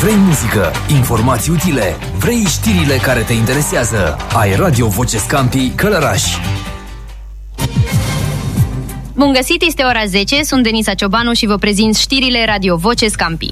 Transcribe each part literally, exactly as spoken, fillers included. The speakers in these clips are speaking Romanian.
Vrei muzică, informații utile, vrei știrile care te interesează. Ai Radio Voce Scampi Călăraș. Bun găsit, este ora zece, sunt Denisa Ciobanu și vă prezint știrile Radio Voce Scampi.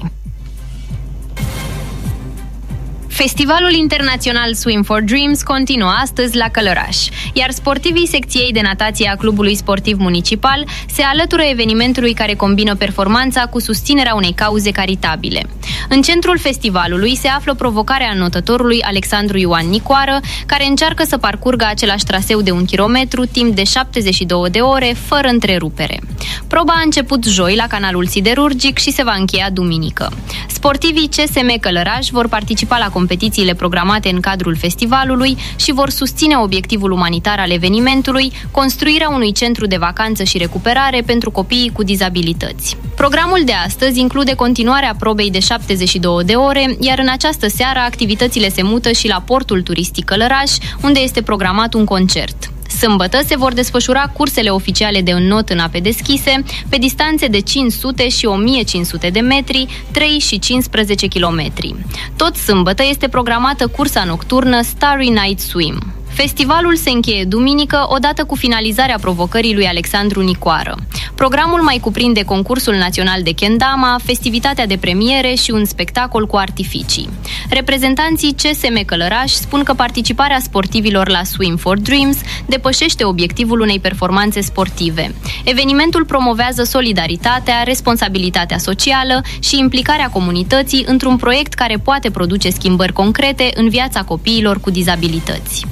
Festivalul internațional Swim for Dreams continuă astăzi la Călăraș, iar sportivii secției de natație a Clubului Sportiv Municipal se alătură evenimentului care combină performanța cu susținerea unei cauze caritabile. În centrul festivalului se află provocarea înotătorului Alexandru Ioan Nicoară, care încearcă să parcurgă același traseu de un kilometru timp de șaptezeci și două de ore, fără întrerupere. Proba a început joi la canalul siderurgic și se va încheia duminică. Sportivii C S M Călăraș vor participa la competițiile programate în cadrul festivalului și vor susține obiectivul umanitar al evenimentului, construirea unui centru de vacanță și recuperare pentru copiii cu dizabilități. Programul de astăzi include continuarea probei de șaptezeci și două de ore, iar în această seară activitățile se mută și la portul turistic Călăraș, unde este programat un concert. Sâmbătă se vor desfășura cursele oficiale de înnot în ape deschise, pe distanțe de cinci sute și o mie cinci sute de metri, trei și cincisprezece kilometri. Tot sâmbătă este programată cursa nocturnă Starry Night Swim. Festivalul se încheie duminică, odată cu finalizarea provocării lui Alexandru Nicoară. Programul mai cuprinde concursul național de kendama, festivitatea de premiere și un spectacol cu artificii. Reprezentanții C S M Călăraș spun că participarea sportivilor la Swim for Dreams depășește obiectivul unei performanțe sportive. Evenimentul promovează solidaritatea, responsabilitatea socială și implicarea comunității într-un proiect care poate produce schimbări concrete în viața copiilor cu dizabilități.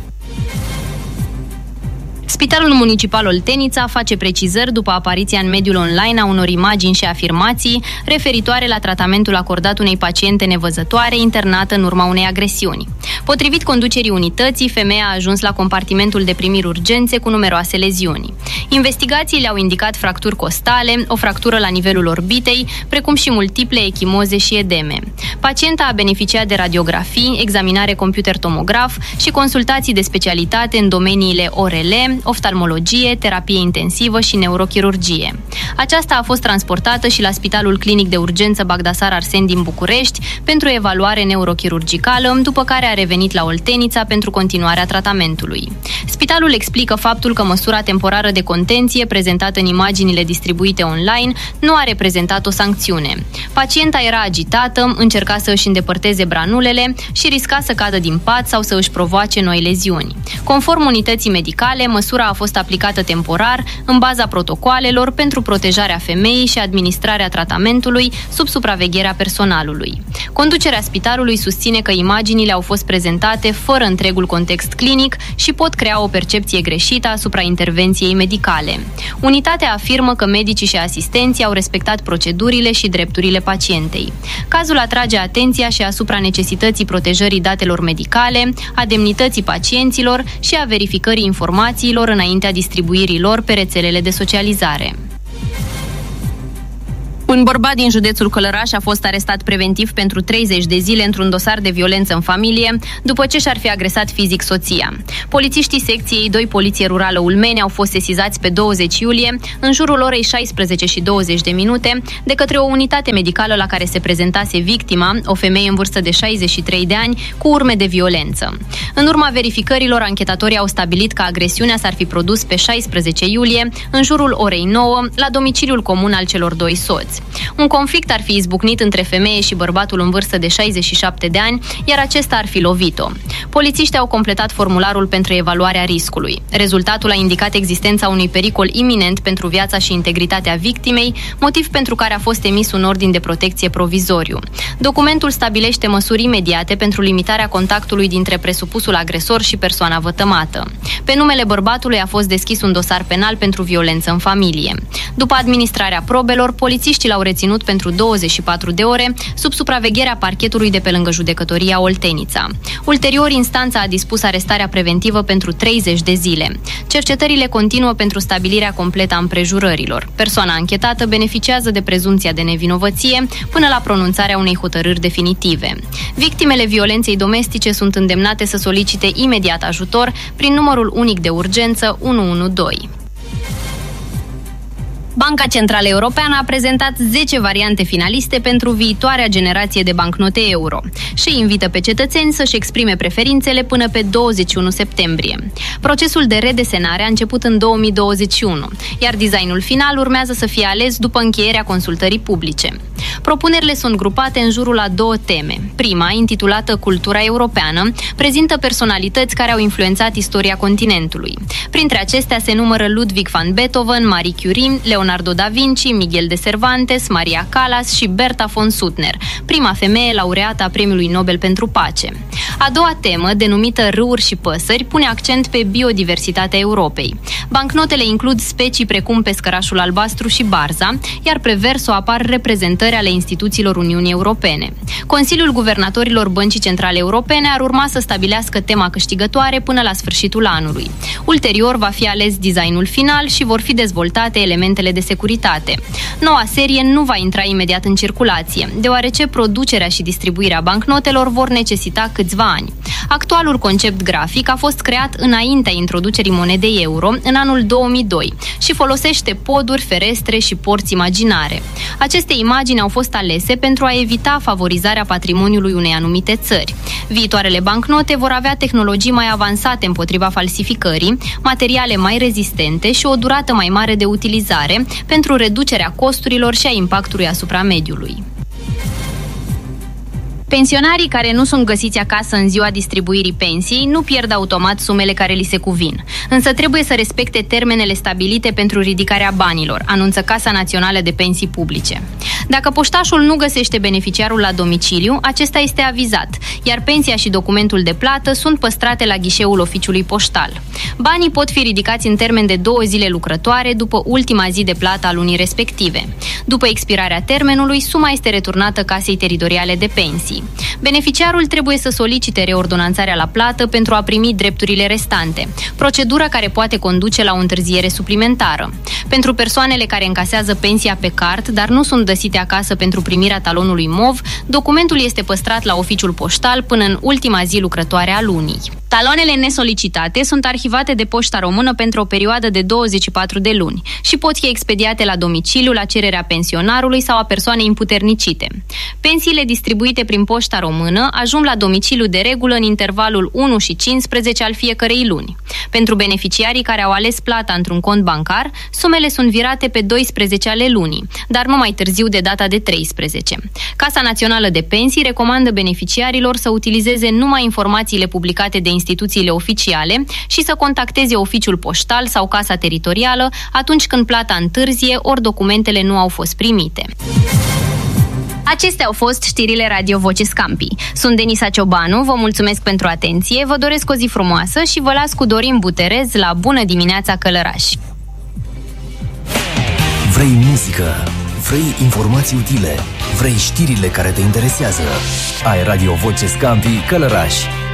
Spitalul Municipal Oltenița face precizări după apariția în mediul online a unor imagini și afirmații referitoare la tratamentul acordat unei paciente nevăzătoare internată în urma unei agresiuni. Potrivit conducerii unității, femeia a ajuns la compartimentul de primiri urgențe cu numeroase leziuni. Investigațiile au indicat fracturi costale, o fractură la nivelul orbitei, precum și multiple echimoze și edeme. Pacienta a beneficiat de radiografii, examinare computer-tomograf și consultații de specialitate în domeniile O R L, oftalmologie, terapie intensivă și neurochirurgie. Aceasta a fost transportată și la Spitalul Clinic de Urgență Bagdasar Arsen din București pentru evaluare neurochirurgicală, după care a revenit la Oltenița pentru continuarea tratamentului. Spitalul explică faptul că măsura temporară de contenție prezentată în imaginile distribuite online nu a reprezentat o sancțiune. Pacienta era agitată, încerca să își îndepărteze branulele și risca să cadă din pat sau să își provoace noi leziuni. Conform unității medicale, măsura a fost aplicată temporar, în baza protocoalelor pentru protejarea femeii și administrarea tratamentului sub supravegherea personalului. Conducerea spitalului susține că imaginile au fost prezentate fără întregul context clinic și pot crea o percepție greșită asupra intervenției medicale. Unitatea afirmă că medicii și asistenții au respectat procedurile și drepturile pacientei. Cazul atrage atenția și asupra necesității protejării datelor medicale, a demnității pacienților și a verificării informațiilor înaintea distribuirii lor pe rețelele de socializare. Un bărbat din județul Călăraș a fost arestat preventiv pentru treizeci de zile într-un dosar de violență în familie, după ce și-ar fi agresat fizic soția. Polițiștii secției doi Poliție Rurală Ulmeni au fost sesizați pe douăzeci iulie, în jurul orei șaisprezece și douăzeci de minute, de către o unitate medicală la care se prezentase victima, o femeie în vârstă de șaizeci și trei de ani, cu urme de violență. În urma verificărilor, anchetatorii au stabilit că agresiunea s-ar fi produs pe șaisprezece iulie, în jurul orei nouă, la domiciliul comun al celor doi soți. Un conflict ar fi izbucnit între femeie și bărbatul în vârstă de șaizeci și șapte de ani, iar acesta ar fi lovit-o. Polițiștii au completat formularul pentru evaluarea riscului. Rezultatul a indicat existența unui pericol iminent pentru viața și integritatea victimei, motiv pentru care a fost emis un ordin de protecție provizoriu. Documentul stabilește măsuri imediate pentru limitarea contactului dintre presupusul agresor și persoana vătămată. Pe numele bărbatului a fost deschis un dosar penal pentru violență în familie. După administrarea probelor, polițiștii l-au reținut pentru douăzeci și patru de ore sub supravegherea parchetului de pe lângă judecătoria Oltenița. Ulterior, instanța a dispus arestarea preventivă pentru treizeci de zile. Cercetările continuă pentru stabilirea completă a împrejurărilor. Persoana anchetată beneficiază de prezumția de nevinovăție până la pronunțarea unei hotărâri definitive. Victimele violenței domestice sunt îndemnate să solicite imediat ajutor prin numărul unic de urgență unu unu doi. Banca Centrală Europeană a prezentat zece variante finaliste pentru viitoarea generație de bancnote euro și invită pe cetățeni să-și exprime preferințele până pe douăzeci și unu septembrie. Procesul de redesenare a început în două mii douăzeci și unu, iar designul final urmează să fie ales după încheierea consultării publice. Propunerile sunt grupate în jurul a două teme. Prima, intitulată Cultura europeană, prezintă personalități care au influențat istoria continentului. Printre acestea se numără Ludwig van Beethoven, Marie Curie, Leonardo da Vinci, Miguel de Cervantes, Maria Callas și Berta von Suttner, prima femeie laureată a Premiului Nobel pentru Pace. A doua temă, denumită Râuri și păsări, pune accent pe biodiversitatea Europei. Bancnotele includ specii precum pescărașul albastru și barza, iar pe verso apar reprezentări ale instituțiilor Uniunii Europene. Consiliul Guvernatorilor Băncii Centrale Europene ar urma să stabilească tema câștigătoare până la sfârșitul anului. Ulterior va fi ales designul final și vor fi dezvoltate elementele de securitate. Noua serie nu va intra imediat în circulație, deoarece producerea și distribuirea bancnotelor vor necesita câțiva ani. Actualul concept grafic a fost creat înaintea introducerii monedei euro, în anul două mii doi, și folosește poduri, ferestre și porți imaginare. Aceste imagini au fost alese pentru a evita favorizarea patrimoniului unei anumite țări. Viitoarele bancnote vor avea tehnologii mai avansate împotriva falsificării, materiale mai rezistente și o durată mai mare de utilizare pentru reducerea costurilor și a impactului asupra mediului. Pensionarii care nu sunt găsiți acasă în ziua distribuirii pensiei nu pierd automat sumele care li se cuvin, însă trebuie să respecte termenele stabilite pentru ridicarea banilor, anunță Casa Națională de Pensii Publice. Dacă poștașul nu găsește beneficiarul la domiciliu, acesta este avizat, iar pensia și documentul de plată sunt păstrate la ghișeul oficiului poștal. Banii pot fi ridicați în termen de două zile lucrătoare după ultima zi de plată a lunii respective. După expirarea termenului, suma este returnată Casei Teritoriale de Pensii. Beneficiarul trebuie să solicite reordonanțarea la plată pentru a primi drepturile restante, procedură care poate conduce la o întârziere suplimentară. Pentru persoanele care încasează pensia pe card, dar nu sunt găsite acasă pentru primirea talonului MOV, documentul este păstrat la oficiul poștal până în ultima zi lucrătoare a lunii. Talonele nesolicitate sunt arhivate de Poșta Română pentru o perioadă de douăzeci și patru de luni și pot fi expediate la domiciliu la cererea pensionarului sau a persoanei împuternicite. Pensiile distribuite prin Poșta Română ajung la domiciliu de regulă în intervalul unu și cincisprezece al fiecărei luni. Pentru beneficiarii care au ales plata într-un cont bancar, sumele sunt virate pe doisprezece ale lunii, dar nu mai târziu de data de treisprezece. Casa Națională de Pensii recomandă beneficiarilor să utilizeze numai informațiile publicate de instituțiile oficiale și să contacteze oficiul poștal sau Casa Teritorială atunci când plata întârzie ori documentele nu au fost primite. Acestea au fost știrile Radio Voce Scampii. Sunt Denisa Ciobanu, vă mulțumesc pentru atenție, vă doresc o zi frumoasă și vă las cu Dorin Buterez la Bună dimineața Călăraș. Vrei muzică? Vrei informații utile? Vrei știrile care te interesează? Ai Radio Voce Scampii Călăraș.